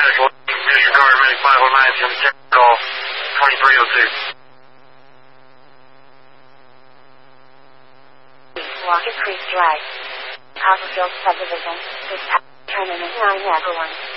Atlantic, your car, remaining 509, Jim, call 2302. Walker Creek Drive. Copperfield Subdivision. This turn in is 9 everyone.